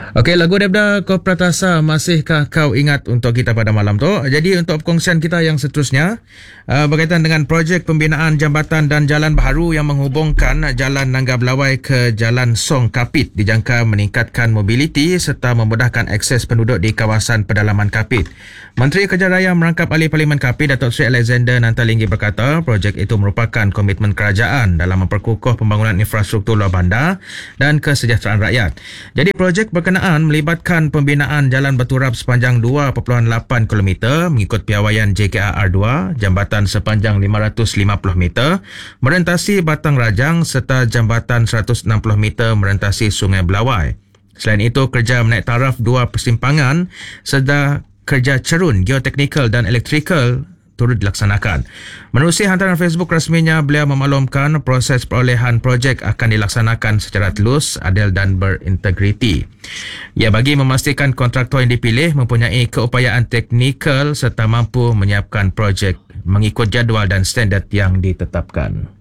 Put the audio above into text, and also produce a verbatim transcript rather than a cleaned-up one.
Okey, lagu daripada Kau Pratasa, Masihkah Kau Ingat untuk kita pada malam tu. Jadi untuk perkongsian kita yang seterusnya uh, berkaitan dengan projek pembinaan jambatan dan jalan baharu yang menghubungkan Jalan Nangga Belawai ke Jalan Song Kapit dijangka meningkatkan mobiliti serta memudahkan akses penduduk di kawasan pedalaman Kapit. Menteri Kerja Raya Merangkap Ahli Parlimen Kapit Datuk Seri Alexander Nantalinggi berkata projek itu merupakan komitmen kerajaan dalam memperkukuh pembangunan infrastruktur luar bandar dan kesejahteraan rakyat. Jadi projek berkenaan melibatkan pembinaan jalan berturap sepanjang dua perpuluhan lapan kilometer mengikut piawaian J K R R dua, jambatan sepanjang lima ratus lima puluh meter merentasi Batang Rajang serta jambatan seratus enam puluh meter merentasi Sungai Belawai. Selain itu, kerja menaik taraf dua persimpangan serta kerja cerun, geoteknikal dan elektrikal turut dilaksanakan. Menerusi hantaran Facebook rasminya, beliau memaklumkan proses perolehan projek akan dilaksanakan secara telus, adil dan berintegriti. Ia bagi memastikan kontraktor yang dipilih mempunyai keupayaan teknikal serta mampu menyiapkan projek mengikut jadual dan standard yang ditetapkan.